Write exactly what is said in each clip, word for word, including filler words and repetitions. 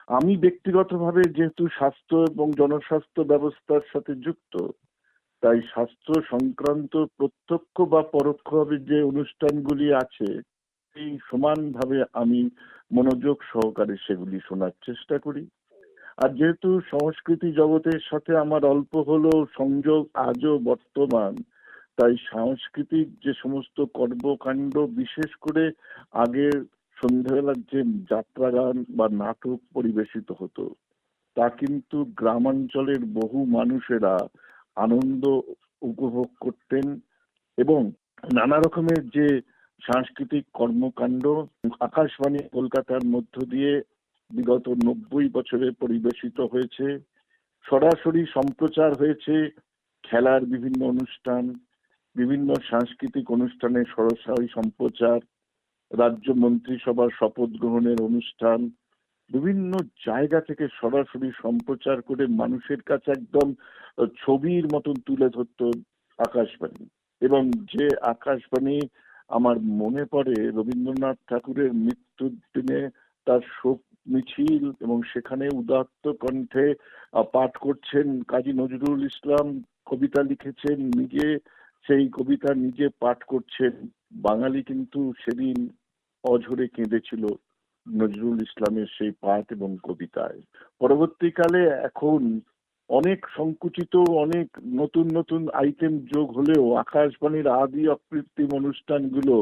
আমি ব্যক্তিগতভাবে যেহেতু স্বাস্থ্য এবং জনস্বাস্থ্য ব্যবস্থার সাথে যুক্ত, তাই স্বাস্থ্য সংক্রান্ত প্রত্যক্ষ বা পরোক্ষভাবে যে অনুষ্ঠানগুলি আছে, এই সমানভাবে আমি মনোযোগ সহকারে সেগুলি শোনার চেষ্টা করি। আর যেহেতু সংস্কৃতি জগতের সাথে আমার অল্প হলেও সংযোগ আজও বর্তমান, তাই সাংস্কৃতিক যে সমস্ত কর্মকাণ্ড, বিশেষ করে আগের সন্ধ্যাবেলার যে যাত্রাগান বা নাটক পরিবেশিত হতো, তা কিন্তু গ্রামাঞ্চলের বহু মানুষেরা আনন্দ উপভোগ করতেন। এবং নানা রকমের যে সাংস্কৃতিক কর্মকাণ্ড আকাশবাণী কলকাতার মধ্য দিয়ে বিগত নব্বই বছরে পরিবেশিত হয়েছে, সরাসরি সম্প্রচার হয়েছে। খেলার বিভিন্ন অনুষ্ঠান, বিভিন্ন সাংস্কৃতিক অনুষ্ঠানে সরাসরি সম্প্রচার, রাজ্য মন্ত্রিসভার শপথ গ্রহণের অনুষ্ঠান, বিভিন্ন জায়গা থেকে সরাসরি সম্প্রচার করে মানুষের কাছে একদম ছবির মতন তুলে ধরত আকাশবাণী। এবং যে আকাশবাণী, আমার মনে পড়ে রবীন্দ্রনাথ ঠাকুরের মৃত্যুর দিনে তার শোক মিছিল, এবং সেখানে উদাত্ত কণ্ঠে পাঠ করছেন কাজী নজরুল ইসলাম, কবিতা লিখেছেন নিজে, সেই কবিতা নিজে পাঠ করছেন। বাঙালি কিন্তু সেদিন অঝরে কেঁদেছিল নজরুল ইসলামের সেই পাঠ এবং কবিতায়। পরবর্তীকালে এখন অনেক সংকুচিত, অনেক নতুন নতুন আইটেম যোগ হলেও আকাশবাণীর আদি অকৃত্রিম অনুষ্ঠানগুলো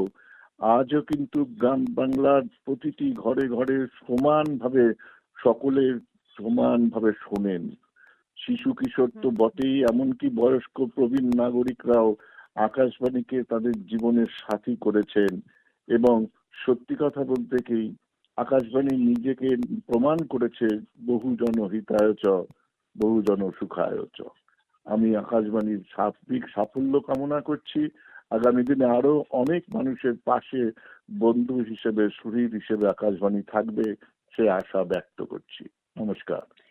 আজও কিন্তু গ্রাম বাংলার প্রতিটি ঘরে ঘরে সমানভাবে সকলে সমানভাবে শোনেন। শিশু কিশোর তো বটেই, এমনকি বয়স্ক প্রবীণ নাগরিকরাও আকাশবাণীকে তাদের জীবনের সাথী করেছেন। এবং সত্যি কথা বলতে কি, আকাশবাণী নিজেকে প্রমাণ করেছে বহুজন হিতায় চ, বহুজন সুখায় চ। আমি আকাশবাণীর সার্বিক সাফল্য কামনা করছি। আগামী দিনে আরো অনেক মানুষের পাশে বন্ধু হিসেবে, শরীর হিসেবে আকাশবাণী থাকবে, সে আশা ব্যক্ত করছি। নমস্কার।